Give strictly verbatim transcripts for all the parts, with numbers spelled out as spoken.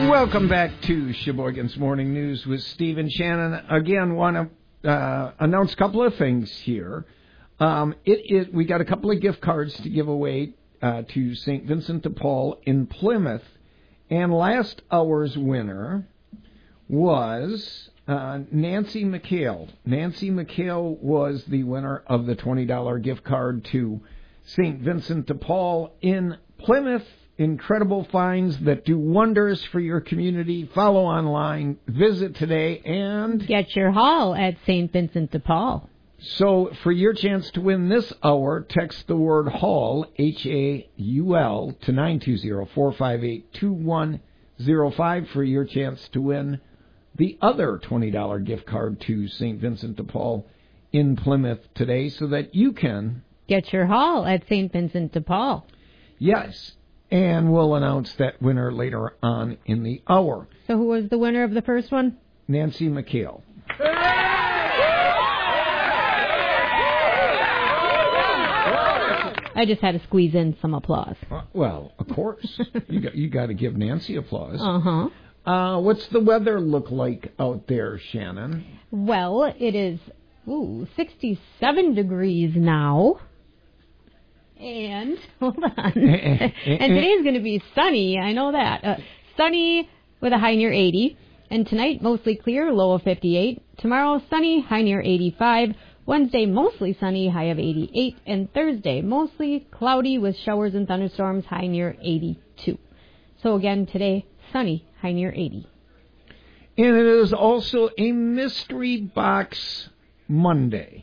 Welcome back to Sheboygan's Morning News with Steve and Shannon. Again, want to uh, announce a couple of things here. Um, it is we got a couple of gift cards to give away uh, to Saint Vincent de Paul in Plymouth, and last hour's winner was uh, Nancy McHale. Nancy McHale was the winner of the twenty dollars gift card to Saint Vincent de Paul in Plymouth. Incredible finds that do wonders for your community. Follow online, visit today, and get your haul at Saint Vincent de Paul. So for your chance to win this hour, text the word haul, H A U L, to nine two zero, four five eight, two one zero five for your chance to win the other twenty dollars gift card to Saint Vincent de Paul in Plymouth today, so that you can get your haul at Saint Vincent de Paul. Yes. And we'll announce that winner later on in the hour. So who was the winner of the first one? Nancy McHale. I just had to squeeze in some applause. Uh, well, of course. you got you got to give Nancy applause. Uh-huh. Uh, what's the weather look like out there, Shannon? Well, it is ooh, sixty-seven degrees now. And, hold on, and today's going to be sunny, I know that. Uh, sunny with a high near eighty. And tonight, mostly clear, low of fifty-eight. Tomorrow, sunny, high near eighty-five. Wednesday, mostly sunny, high of eighty-eight. And Thursday, mostly cloudy with showers and thunderstorms, high near eighty-two. So again, today, sunny, high near eighty. And it is also a Mystery Box Monday.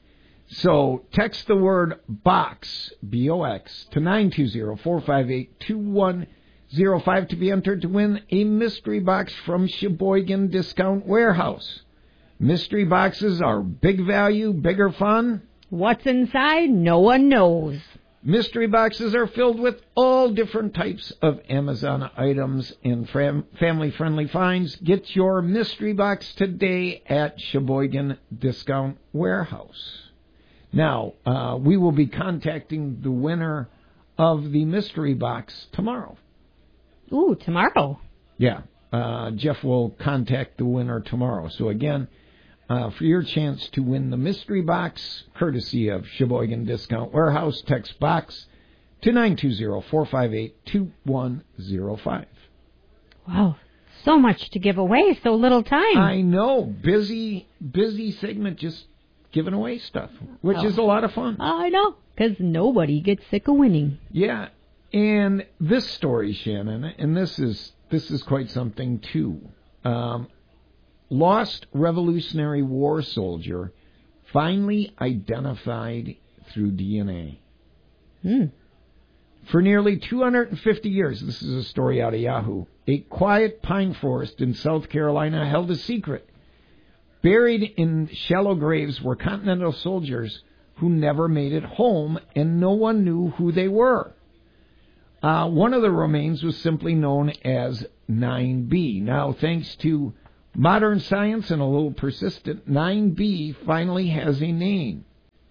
So text the word BOX, B O X, to nine two zero, four five eight, two one zero five to be entered to win a mystery box from Sheboygan Discount Warehouse. Mystery boxes are big value, bigger fun. What's inside? No one knows. Mystery boxes are filled with all different types of Amazon items and fam- family-friendly finds. Get your mystery box today at Sheboygan Discount Warehouse. Now, uh, we will be contacting the winner of the mystery box tomorrow. Ooh, tomorrow. Yeah. Uh, Jeff will contact the winner tomorrow. So, again, uh, for your chance to win the mystery box, courtesy of Sheboygan Discount Warehouse, text BOX to nine two zero, four five eight, two one zero five. Wow. So much to give away, so little time. I know. Busy, busy segment, just giving away stuff, which oh. is a lot of fun. I know, because nobody gets sick of winning. Yeah, and this story, Shannon, and this is this is quite something too. Um, lost Revolutionary War soldier finally identified through D N A. Hmm. For nearly two hundred fifty years, this is a story out of Yahoo, a quiet pine forest in South Carolina held a secret. Buried in shallow graves were Continental soldiers who never made it home, and no one knew who they were. Uh, one of the remains was simply known as nine B. Now, thanks to modern science and a little persistent, nine B finally has a name.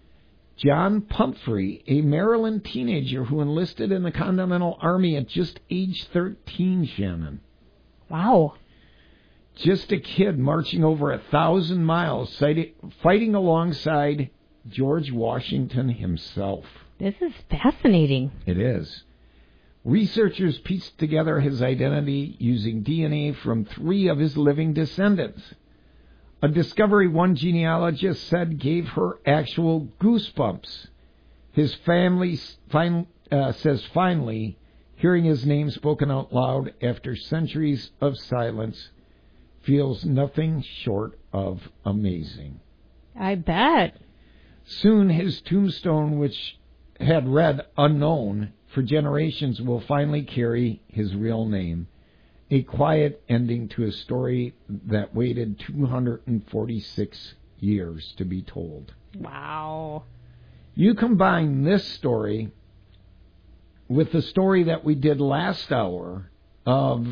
John Pumphrey, a Maryland teenager who enlisted in the Continental Army at just age thirteen, Shannon. Wow. Just a kid marching over a thousand miles, fighting alongside George Washington himself. This is fascinating. It is. Researchers pieced together his identity using D N A from three of his living descendants. A discovery one genealogist said gave her actual goosebumps. His family fin- uh, says finally, hearing his name spoken out loud after centuries of silence, feels nothing short of amazing. I bet. Soon his tombstone, which had read unknown for generations, will finally carry his real name. A quiet ending to a story that waited two hundred forty-six years to be told. Wow. You combine this story with the story that we did last hour of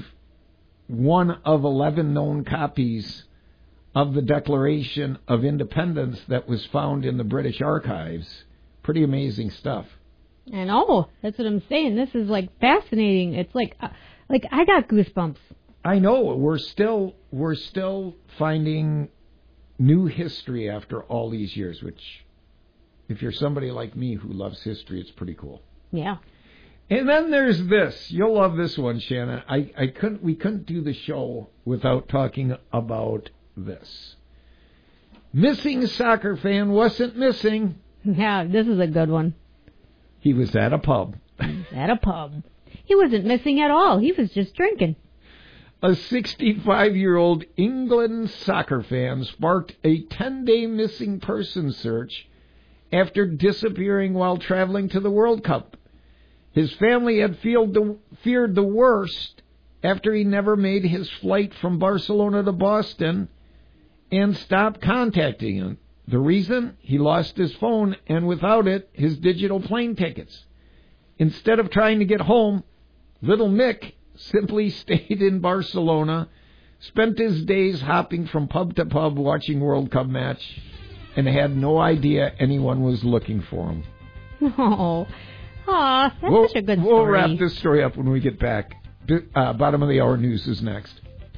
one of eleven known copies of the Declaration of Independence that was found in the British archives. Pretty amazing stuff. I know. That's what I'm saying. This is like fascinating. It's like, uh, like I got goosebumps. I know we're still we're still finding new history after all these years, which, if you're somebody like me who loves history, it's pretty cool. Yeah. And then there's this. You'll love this one, Shannon. I, I couldn't we couldn't do the show without talking about this. Missing soccer fan wasn't missing. Yeah, this is a good one. He was at a pub. At a pub. He wasn't missing at all. He was just drinking. A sixty-five-year-old England soccer fan sparked a ten-day missing person search after disappearing while traveling to the World Cup. His family had feared the, feared the worst after he never made his flight from Barcelona to Boston and stopped contacting him. The reason? He lost his phone and without it, his digital plane tickets. Instead of trying to get home, little Mick simply stayed in Barcelona, spent his days hopping from pub to pub watching World Cup match, and had no idea anyone was looking for him. Oh, Aw, that's we'll, such a good we'll story. We'll wrap this story up when we get back. Uh, bottom of the hour news is next.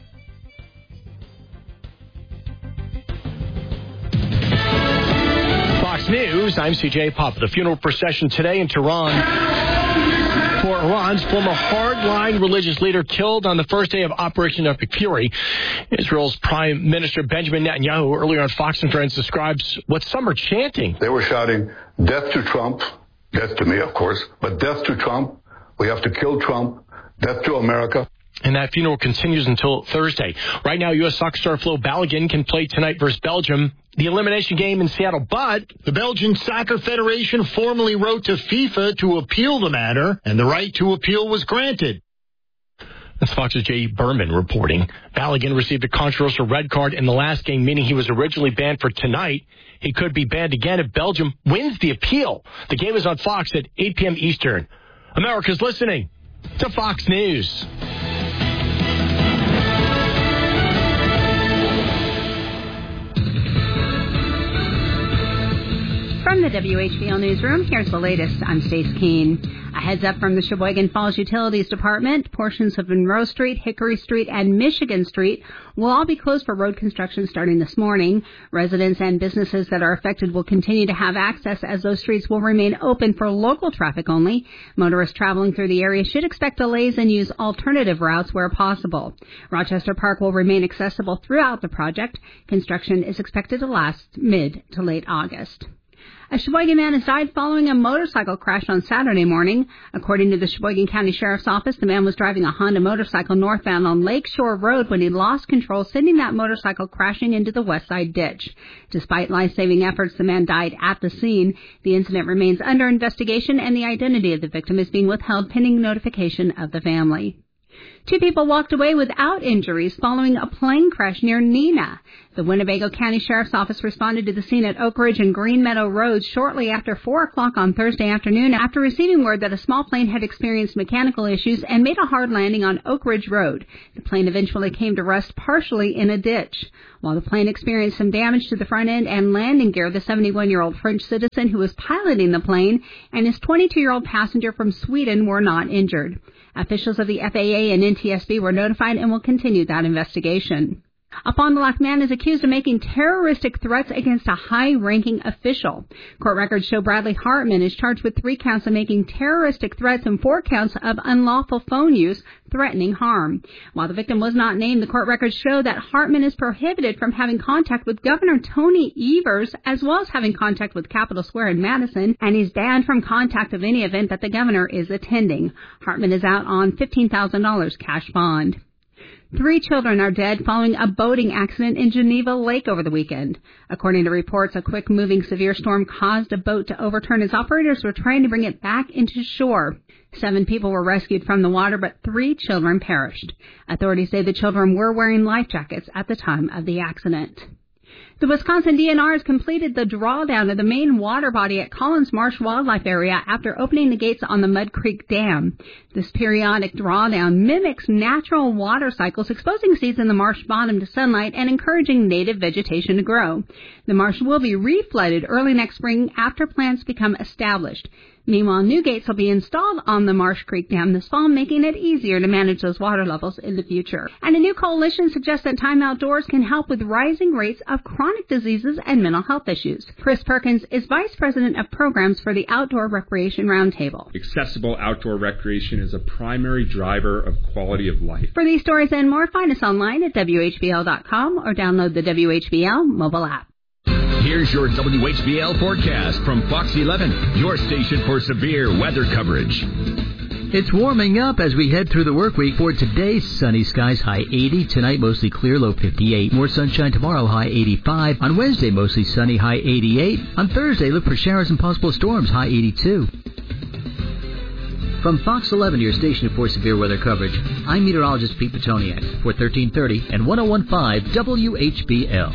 Fox News, I'm C J Pop. The funeral procession today in Tehran for Iran's former hardline religious leader killed on the first day of Operation Epic Fury. Israel's Prime Minister Benjamin Netanyahu earlier on Fox and Friends describes what some are chanting. They were shouting, "Death to Trump," death to me, of course, but death to Trump. We have to kill Trump. Death to America. And that funeral continues until Thursday. Right now, U S soccer star Flo Balogun can play tonight versus Belgium, the elimination game in Seattle. But the Belgian Soccer Federation formally wrote to FIFA to appeal the matter, and the right to appeal was granted. That's Fox's Jay Berman reporting. Balogun received a controversial red card in the last game, meaning he was originally banned for tonight. He could be banned again if Belgium wins the appeal. The game is on Fox at eight p.m. Eastern. America's listening to Fox News. From the W H B L Newsroom, here's the latest. I'm Stace Keene. A heads up from the Sheboygan Falls Utilities Department. Portions of Monroe Street, Hickory Street, and Michigan Street will all be closed for road construction starting this morning. Residents and businesses that are affected will continue to have access as those streets will remain open for local traffic only. Motorists traveling through the area should expect delays and use alternative routes where possible. Rochester Park will remain accessible throughout the project. Construction is expected to last mid to late August. A Sheboygan man has died following a motorcycle crash on Saturday morning. According to the Sheboygan County Sheriff's Office, the man was driving a Honda motorcycle northbound on Lakeshore Road when he lost control, sending that motorcycle crashing into the west side ditch. Despite life-saving efforts, the man died at the scene. The incident remains under investigation, and the identity of the victim is being withheld pending notification of the family. Two people walked away without injuries following a plane crash near Neenah. The Winnebago County Sheriff's Office responded to the scene at Oak Ridge and Green Meadow Roads shortly after four o'clock on Thursday afternoon after receiving word that a small plane had experienced mechanical issues and made a hard landing on Oak Ridge Road. The plane eventually came to rest partially in a ditch. While the plane experienced some damage to the front end and landing gear, the seventy-one-year-old French citizen who was piloting the plane and his twenty-two-year-old passenger from Sweden were not injured. Officials of the F A A and N T S B were notified and will continue that investigation. A Fond du Lac man is accused of making terroristic threats against a high-ranking official. Court records show Bradley Hartman is charged with three counts of making terroristic threats and four counts of unlawful phone use threatening harm. While the victim was not named, the court records show that Hartman is prohibited from having contact with Governor Tony Evers as well as having contact with Capitol Square in Madison, and he's banned from contact of any event that the governor is attending. Hartman is out on fifteen thousand dollars cash bond. Three children are dead following a boating accident in Geneva Lake over the weekend. According to reports, a quick-moving severe storm caused a boat to overturn as operators were trying to bring it back into shore. Seven people were rescued from the water, but three children perished. Authorities say the children were wearing life jackets at the time of the accident. The Wisconsin D N R has completed the drawdown of the main water body at Collins Marsh Wildlife Area after opening the gates on the Mud Creek Dam. This periodic drawdown mimics natural water cycles, exposing seeds in the marsh bottom to sunlight and encouraging native vegetation to grow. The marsh will be reflooded early next spring after plants become established. Meanwhile, new gates will be installed on the Marsh Creek Dam this fall, making it easier to manage those water levels in the future. And a new coalition suggests that time outdoors can help with rising rates of chronic diseases and mental health issues. Chris Perkins is Vice President of Programs for the Outdoor Recreation Roundtable. Accessible outdoor recreation is a primary driver of quality of life. For these stories and more, find us online at W H B L dot com or download the W H B L mobile app. Here's your W H B L forecast from Fox eleven, your station for severe weather coverage. It's warming up as we head through the work week. For today, sunny skies, high eighty. Tonight, mostly clear, low fifty-eight. More sunshine tomorrow, high eighty-five. On Wednesday, mostly sunny, high eighty-eight. On Thursday, look for showers and possible storms, high eighty-two. From Fox eleven, your station for severe weather coverage, I'm meteorologist Pete Petoniak for thirteen thirty and one oh one point five W H B L.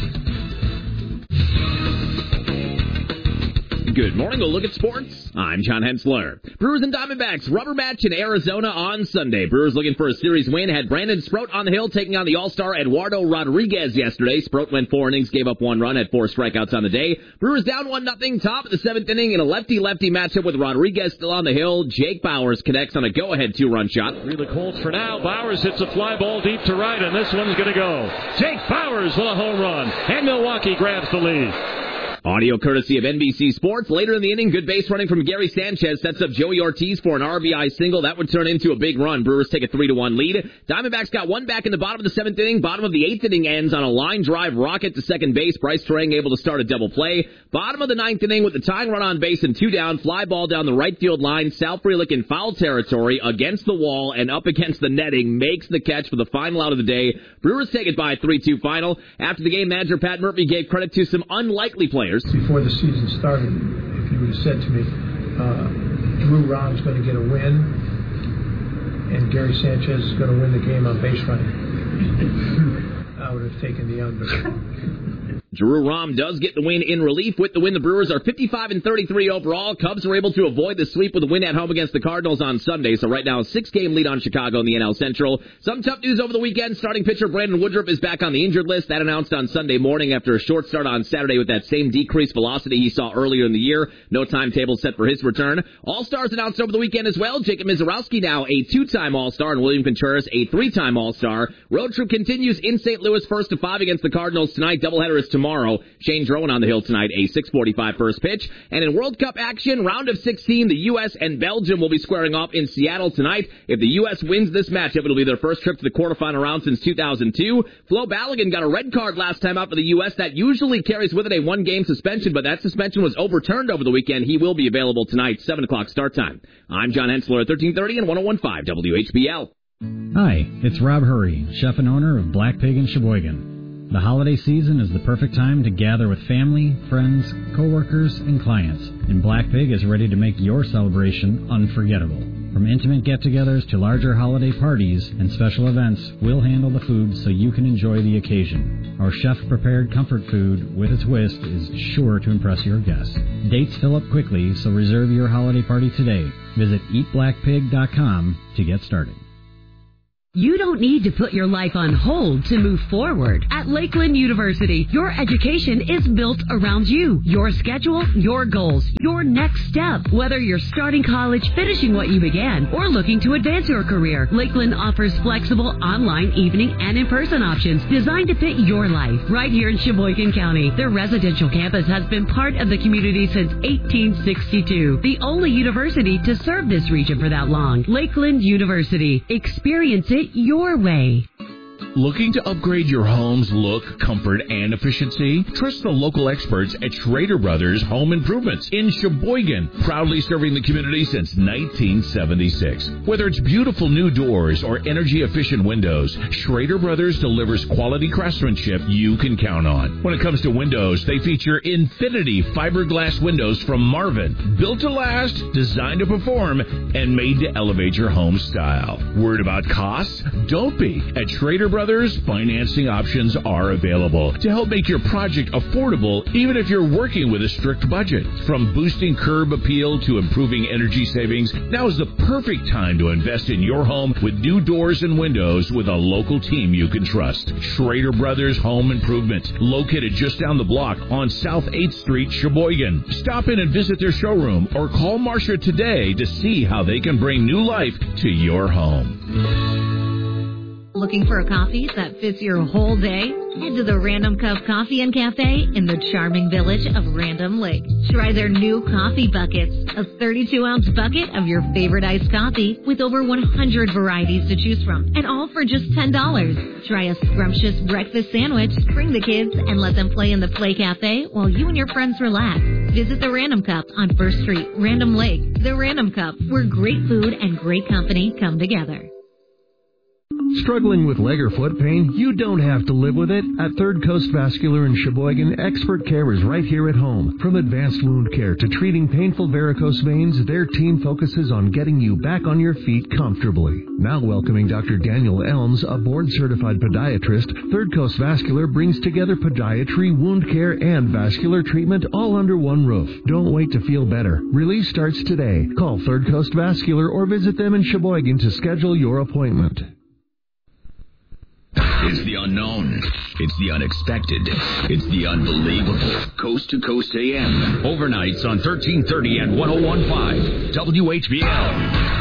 Good morning. We'll look at sports. I'm John Hensler. Brewers and Diamondbacks rubber match in Arizona on Sunday. Brewers looking for a series win. Had Brandon Sproat on the hill taking on the All-Star Eduardo Rodriguez yesterday. Sproat went four innings, gave up one run, had four strikeouts on the day. Brewers down one nothing, top of the seventh inning in a lefty-lefty matchup with Rodriguez still on the hill. Jake Bowers connects on a go-ahead two-run shot. Three the Colts for now. Bowers hits a fly ball deep to right, and this one's going to go. Jake Bowers with a home run, and Milwaukee grabs the lead. Audio courtesy of N B C Sports. Later in the inning, good base running from Gary Sanchez sets up Joey Ortiz for an R B I single. That would turn into a big run. Brewers take a three to one lead. Diamondbacks got one back in the bottom of the seventh inning. Bottom of the eighth inning ends on a line drive rocket to second base. Bryce Terang able to start a double play. Bottom of the ninth inning with the tying run on base and two down. Fly ball down the right field line. Sal Frelick in foul territory against the wall and up against the netting. Makes the catch for the final out of the day. Brewers take it by a three two final. After the game, manager Pat Murphy gave credit to some unlikely players. Before the season started, if you would have said to me, uh, Drew Rom's going to get a win and Gary Sanchez is going to win the game on base running, I would have taken the under. Drew Rom does get the win in relief. With the win, the Brewers are fifty-five and thirty-three overall. Cubs were able to avoid the sweep with a win at home against the Cardinals on Sunday. So right now, a six-game lead on Chicago in the N L Central. Some tough news over the weekend. Starting pitcher Brandon Woodruff is back on the injured list. That announced on Sunday morning after a short start on Saturday with that same decreased velocity he saw earlier in the year. No timetable set for his return. All-Stars announced over the weekend as well. Jacob Mizorowski now a two-time All-Star and William Contreras a three-time All-Star. Road trip continues in Saint Louis, first to five against the Cardinals tonight. Doubleheader is tomorrow. Shane Drowan on the hill tonight, a six forty-five first pitch. And in World Cup action, round of sixteen, the U S and Belgium will be squaring off in Seattle tonight. If the U S wins this matchup, it'll be their first trip to the quarterfinal round since two thousand two. Flo Balogun got a red card last time out for the U S. That usually carries with it a one-game suspension, but that suspension was overturned over the weekend. He will be available tonight, seven o'clock start time. I'm John Hensler at thirteen thirty and one oh one point five W H B L. Hi, it's Rob Hurry, chef and owner of Black Pig in Sheboygan. The holiday season is the perfect time to gather with family, friends, coworkers, and clients, and Black Pig is ready to make your celebration unforgettable. From intimate get-togethers to larger holiday parties and special events, we'll handle the food so you can enjoy the occasion. Our chef-prepared comfort food with a twist is sure to impress your guests. Dates fill up quickly, so reserve your holiday party today. Visit eat black pig dot com to get started. You don't need to put your life on hold to move forward. At Lakeland University, your education is built around you, your schedule, your goals, your next step. Whether you're starting college, finishing what you began, or looking to advance your career, Lakeland offers flexible online, evening, and in-person options designed to fit your life. Right here in Sheboygan County, their residential campus has been part of the community since eighteen sixty-two. The only university to serve this region for that long. Lakeland University. Experience it your way. Looking to upgrade your home's look, comfort, and efficiency? Trust the local experts at Schrader Brothers Home Improvements in Sheboygan, proudly serving the community since nineteen seventy-six. Whether it's beautiful new doors or energy-efficient windows, Schrader Brothers delivers quality craftsmanship you can count on. When it comes to windows, they feature Infinity fiberglass windows from Marvin, built to last, designed to perform, and made to elevate your home style. Worried about costs? Don't be. At Schrader Brothers Brothers, financing options are available to help make your project affordable even if you're working with a strict budget. From boosting curb appeal to improving energy savings, now is the perfect time to invest in your home with new doors and windows with a local team you can trust. Schrader Brothers Home Improvement, located just down the block on South eighth Street, Sheboygan. Stop in and visit their showroom or call Marcia today to see how they can bring new life to your home. Looking for a coffee that fits your whole day? Head to the Random Cup Coffee and Cafe in the charming village of Random Lake. Try their new coffee buckets, a thirty-two ounce bucket of your favorite iced coffee with over one hundred varieties to choose from, and all for just ten dollars. Try a scrumptious breakfast sandwich, bring the kids, and let them play in the Play Cafe while you and your friends relax. Visit the Random Cup on First Street, Random Lake. The Random Cup, where great food and great company come together. Struggling with leg or foot pain? You don't have to live with it. At Third Coast Vascular in Sheboygan, expert care is right here at home. From advanced wound care to treating painful varicose veins, their team focuses on getting you back on your feet comfortably. Now welcoming Doctor Daniel Elms, a board-certified podiatrist, Third Coast Vascular brings together podiatry, wound care, and vascular treatment all under one roof. Don't wait to feel better. Relief starts today. Call Third Coast Vascular or visit them in Sheboygan to schedule your appointment. It's the unknown. It's the unexpected. It's the unbelievable. Coast to Coast A M. Overnights on thirteen thirty and one oh one point five W H B L.